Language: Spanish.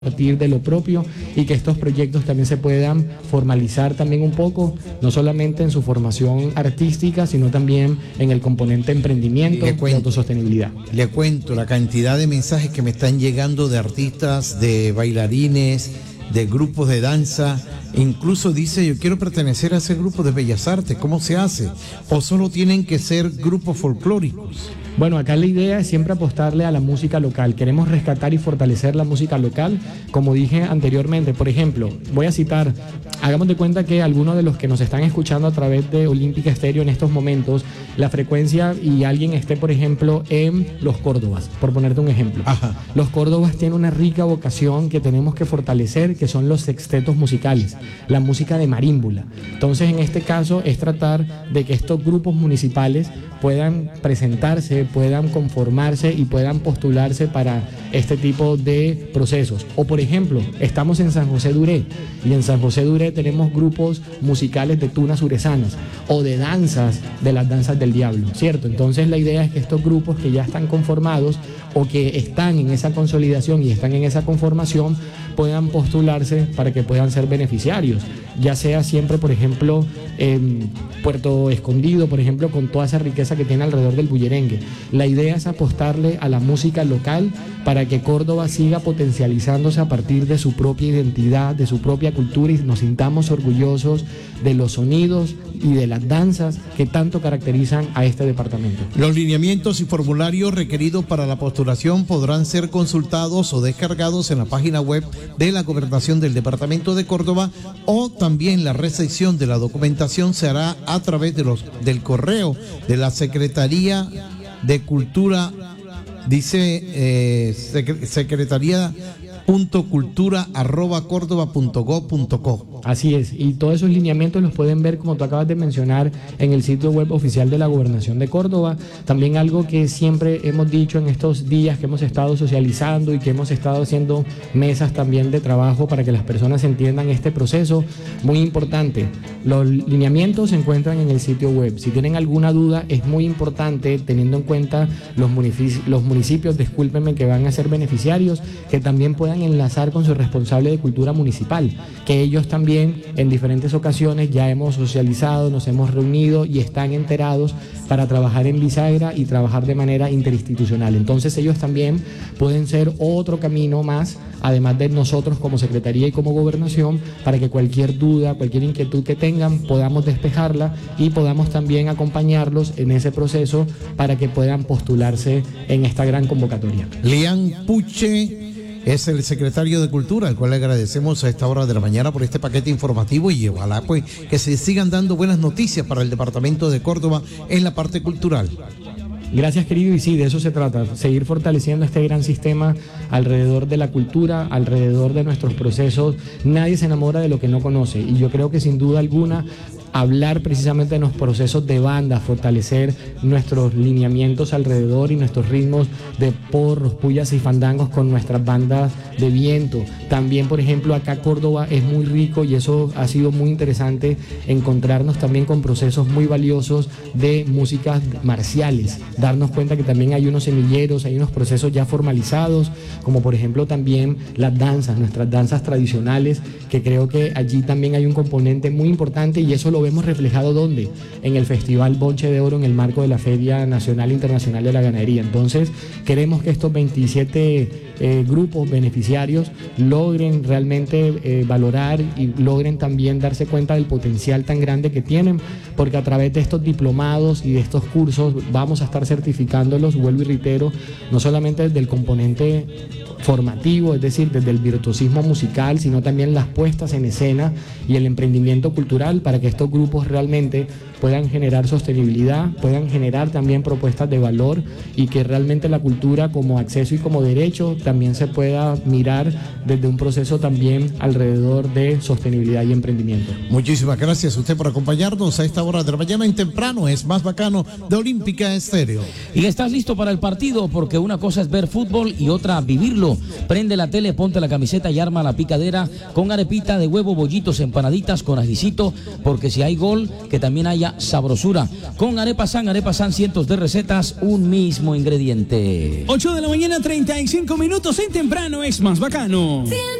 partir de lo propio y que estos proyectos también se puedan formalizar también un poco, no solamente en su formación artística, sino también en el componente emprendimiento y autosostenibilidad. Le cuento la cantidad de mensajes que me están llegando de artistas, de bailarines, de grupos de danza. Incluso dice, yo quiero pertenecer a ese grupo de Bellas Artes. ¿Cómo se hace? ¿O solo tienen que ser grupos folclóricos? Bueno, acá la idea es siempre apostarle a la música local. Queremos rescatar y fortalecer la música local, como dije anteriormente. Por ejemplo, voy a citar, hagamos de cuenta que algunos de los que nos están escuchando a través de Olímpica Estéreo en estos momentos, la frecuencia y alguien esté, por ejemplo, en Los Córdobas, por ponerte un ejemplo. Ajá. Los Córdobas tienen una rica vocación que tenemos que fortalecer, que son los sextetos musicales, la música de marímbula. Entonces, en este caso, es tratar de que estos grupos municipales puedan presentarse, puedan conformarse y puedan postularse para este tipo de procesos. O por ejemplo, estamos en San José Duré y en San José Duré tenemos grupos musicales de tunas surezanas o de danzas, de las danzas del diablo, ¿cierto? Entonces la idea es que estos grupos que ya están conformados o que están en esa consolidación y están en esa conformación puedan postularse para que puedan ser beneficiarios, ya sea siempre, por ejemplo, en Puerto Escondido, por ejemplo, con toda esa riqueza que tiene alrededor del bullerengue. La idea es apostarle a la música local para que Córdoba siga potencializándose a partir de su propia identidad, de su propia cultura, y nos sintamos orgullosos de los sonidos y de las danzas que tanto caracterizan a este departamento. Los lineamientos y formularios requeridos para la postulación podrán ser consultados o descargados en la página web de la Gobernación del Departamento de Córdoba, o también la recepción de la documentación se hará a través del correo de la Secretaría de Cultura, dice secretaría.cultura@cordoba.gov.co. Así es, y todos esos lineamientos los pueden ver, como tú acabas de mencionar, en el sitio web oficial de la Gobernación de Córdoba. También algo que siempre hemos dicho en estos días que hemos estado socializando y que hemos estado haciendo mesas también de trabajo para que las personas entiendan este proceso, muy importante. Los lineamientos se encuentran en el sitio web. Si tienen alguna duda, es muy importante, teniendo en cuenta los municipios, discúlpenme, que van a ser beneficiarios, que también puedan enlazar con su responsable de cultura municipal, que ellos también en diferentes ocasiones ya hemos socializado, nos hemos reunido y están enterados para trabajar en bisagra y trabajar de manera interinstitucional. Entonces ellos también pueden ser otro camino más, además de nosotros como Secretaría y como Gobernación, para que cualquier duda, cualquier inquietud que tengan, podamos despejarla y podamos también acompañarlos en ese proceso para que puedan postularse en esta gran convocatoria. Lian Puche es el secretario de Cultura, al cual le agradecemos a esta hora de la mañana por este paquete informativo, y ojalá pues que se sigan dando buenas noticias para el departamento de Córdoba en la parte cultural. Gracias, querido, y sí, de eso se trata, seguir fortaleciendo este gran sistema alrededor de la cultura, alrededor de nuestros procesos. Nadie se enamora de lo que no conoce, y yo creo que sin duda alguna hablar precisamente de los procesos de banda, fortalecer nuestros lineamientos alrededor y nuestros ritmos de porros, pullas y fandangos con nuestras bandas de viento. También, por ejemplo, acá Córdoba es muy rico, y eso ha sido muy interesante, encontrarnos también con procesos muy valiosos de músicas marciales, darnos cuenta que también hay unos semilleros, hay unos procesos ya formalizados, como por ejemplo también las danzas, nuestras danzas tradicionales, que creo que allí también hay un componente muy importante, y eso lo vemos reflejado ¿dónde? En el Festival Bonche de Oro, en el marco de la Feria Nacional e Internacional de la Ganadería. Entonces queremos que estos 27 grupos beneficiarios logren realmente valorar y logren también darse cuenta del potencial tan grande que tienen, porque a través de estos diplomados y de estos cursos vamos a estar certificándolos, vuelvo y reitero, no solamente desde el componente formativo, es decir, desde el virtuosismo musical, sino también las puestas en escena y el emprendimiento cultural, para que estos grupos realmente puedan generar sostenibilidad, puedan generar también propuestas de valor, y que realmente la cultura como acceso y como derecho también se pueda mirar desde un proceso también alrededor de sostenibilidad y emprendimiento. Muchísimas gracias a usted por acompañarnos a esta hora de la mañana en Temprano es Más Bacano de Olímpica Estéreo. Y estás listo para el partido, porque una cosa es ver fútbol y otra vivirlo. Prende la tele, ponte la camiseta y arma la picadera con arepita de huevo, bollitos, empanaditas con ajicito, porque si si hay gol, que también haya sabrosura. Con Arepa San, cientos de recetas, un mismo ingrediente. 8 de la mañana, 35 minutos. En temprano es más bacano.